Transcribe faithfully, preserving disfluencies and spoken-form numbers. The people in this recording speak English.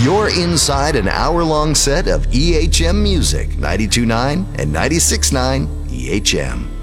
You're inside an hour-long set of E H M music, ninety-two point nine and ninety-six point nine E H M.